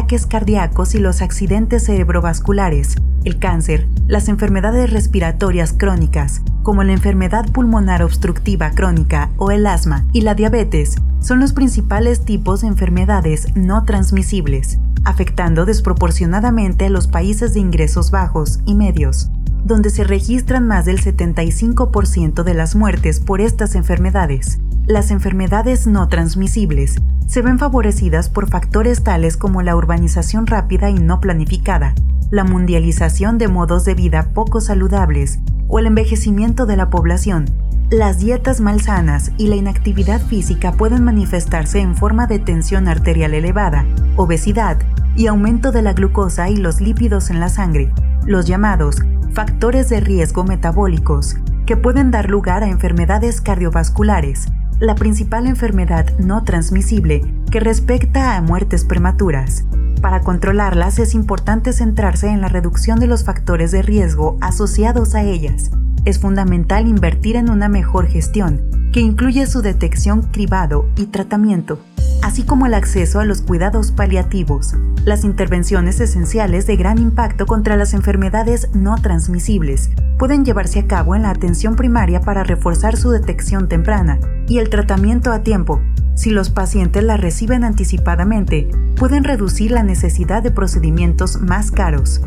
ataques cardíacos y los accidentes cerebrovasculares, el cáncer, las enfermedades respiratorias crónicas, como la enfermedad pulmonar obstructiva crónica o el asma, y la diabetes, son los principales tipos de enfermedades no transmisibles, afectando desproporcionadamente a los países de ingresos bajos y medios, donde se registran más del 75% de las muertes por estas enfermedades. Las enfermedades no transmisibles se ven favorecidas por factores tales como la urbanización rápida y no planificada, la mundialización de modos de vida poco saludables o el envejecimiento de la población. Las dietas malsanas y la inactividad física pueden manifestarse en forma de tensión arterial elevada, obesidad y aumento de la glucosa y los lípidos en la sangre, los llamados factores de riesgo metabólicos, que pueden dar lugar a enfermedades cardiovasculares, la principal enfermedad no transmisible que respecta a muertes prematuras. Para controlarlas es importante centrarse en la reducción de los factores de riesgo asociados a ellas. Es fundamental invertir en una mejor gestión, que incluye su detección, cribado y tratamiento, así como el acceso a los cuidados paliativos, las intervenciones esenciales de gran impacto contra las enfermedades no transmisibles. Pueden llevarse a cabo en la atención primaria para reforzar su detección temprana y el tratamiento a tiempo. Si los pacientes la reciben anticipadamente, pueden reducir la necesidad de procedimientos más caros.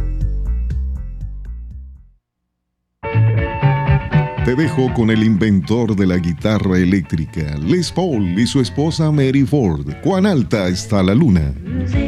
Te dejo con el inventor de la guitarra eléctrica, Les Paul, y su esposa Mary Ford. ¿Cuán alta está la luna?